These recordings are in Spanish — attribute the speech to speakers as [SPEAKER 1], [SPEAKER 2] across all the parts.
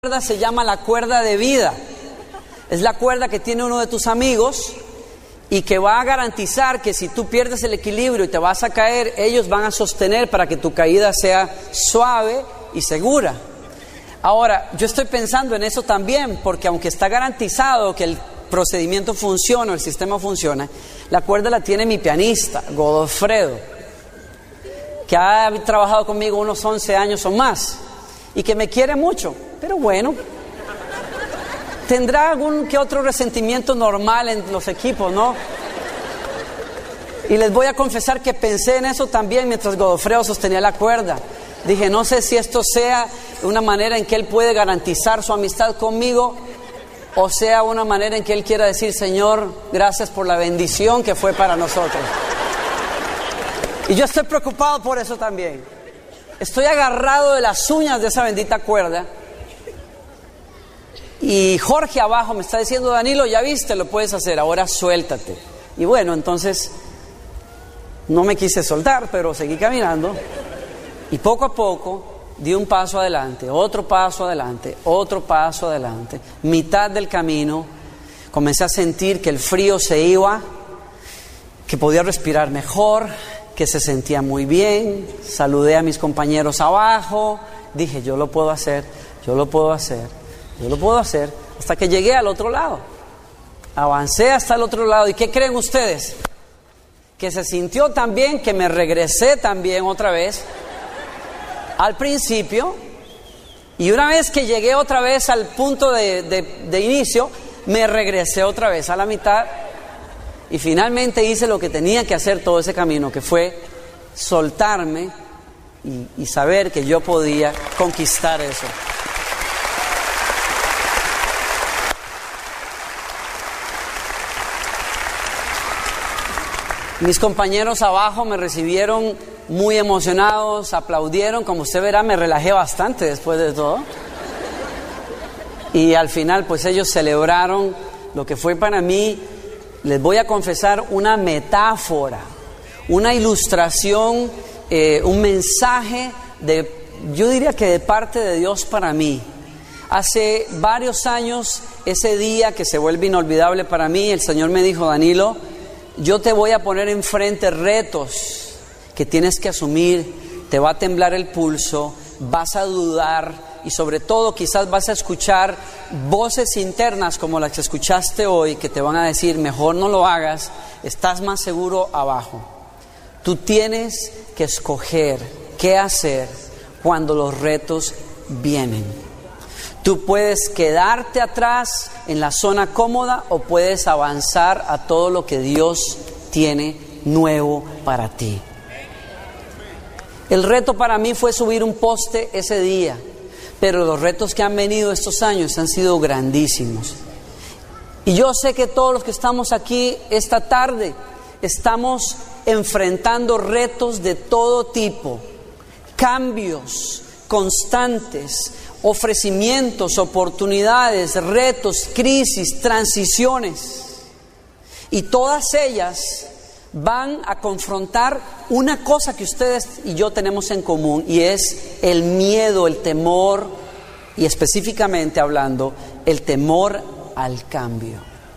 [SPEAKER 1] cuerda se llama la cuerda de vida. Es la cuerda que tiene uno de tus amigos y que va a garantizar que si tú pierdes el equilibrio y te vas a caer, ellos van a sostener para que tu caída sea suave y segura. Ahora, yo estoy pensando en eso también, porque aunque está garantizado que el procedimiento funciona o el sistema funciona, la cuerda la tiene mi pianista, Godofredo, que ha trabajado conmigo unos 11 años o más y que me quiere mucho, pero bueno, tendrá algún que otro resentimiento normal en los equipos, ¿no? Y les voy a confesar que pensé en eso también mientras Godofredo sostenía la cuerda. Dije, no sé si esto sea una manera en que él puede garantizar su amistad conmigo, o sea una manera en que él quiera decir, Señor, gracias por la bendición que fue para nosotros. Y yo estoy preocupado por eso también. Estoy agarrado de las uñas de esa bendita cuerda. Y Jorge abajo me está diciendo, Danilo, ya viste, lo puedes hacer, ahora suéltate. Y bueno, entonces no me quise soltar, pero seguí caminando. Y poco a poco di un paso adelante, otro paso adelante, otro paso adelante. Mitad del camino comencé a sentir que el frío se iba, que podía respirar mejor, que se sentía muy bien. Saludé a mis compañeros abajo, dije, yo lo puedo hacer, yo lo puedo hacer, yo lo puedo hacer, hasta que llegué al otro lado. Avancé hasta el otro lado. ¿Y qué creen ustedes? Que se sintió tan bien que me regresé también otra vez al principio, y una vez que llegué otra vez al punto de inicio, me regresé otra vez a la mitad y finalmente hice lo que tenía que hacer todo ese camino, que fue soltarme y saber que yo podía conquistar eso. Mis compañeros abajo me recibieron muy emocionados, aplaudieron, como usted verá, me relajé bastante después de todo. Y al final, pues ellos celebraron lo que fue para mí, les voy a confesar, una metáfora, una ilustración, un mensaje yo diría que de parte de Dios para mí. Hace varios años, ese día que se vuelve inolvidable para mí, el Señor me dijo, Danilo, yo te voy a poner enfrente retos que tienes que asumir, te va a temblar el pulso, vas a dudar y sobre todo quizás vas a escuchar voces internas como las que escuchaste hoy que te van a decir, mejor no lo hagas, estás más seguro abajo. Tú tienes que escoger qué hacer cuando los retos vienen. Tú puedes quedarte atrás en la zona cómoda o puedes avanzar a todo lo que Dios tiene nuevo para ti. El reto para mí fue subir un poste ese día, pero los retos que han venido estos años han sido grandísimos. Y yo sé que todos los que estamos aquí esta tarde estamos enfrentando retos de todo tipo, cambios constantes, ofrecimientos, oportunidades, retos, crisis, transiciones. Y todas ellas van a confrontar una cosa que ustedes y yo tenemos en común, y es el miedo, el temor, y específicamente hablando, el temor al cambio.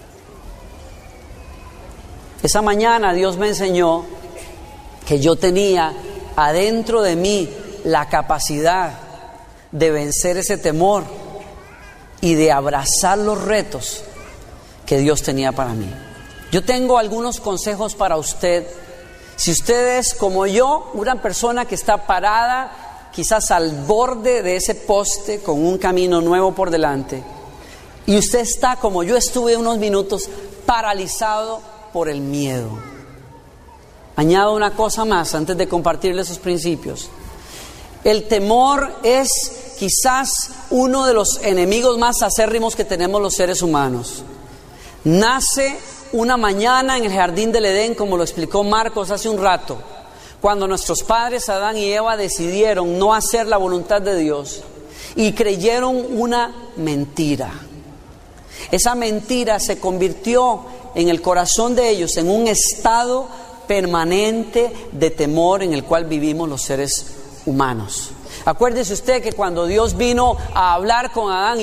[SPEAKER 1] Esa mañana Dios me enseñó que yo tenía adentro de mí la capacidad de vencer ese temor y de abrazar los retos que Dios tenía para mí. Yo tengo algunos consejos para usted. Si usted es como yo, una persona que está parada quizás al borde de ese poste con un camino nuevo por delante, y usted está como yo estuve unos minutos, paralizado por el miedo. Añado una cosa más antes de compartirle esos principios. El temor es quizás uno de los enemigos más acérrimos que tenemos los seres humanos. Nace una mañana en el jardín del Edén, como lo explicó Marcos hace un rato, cuando nuestros padres Adán y Eva decidieron no hacer la voluntad de Dios y creyeron una mentira. Esa mentira se convirtió en el corazón de ellos en un estado permanente de temor en el cual vivimos los seres humanos. Acuérdese usted que cuando Dios vino a hablar con Adán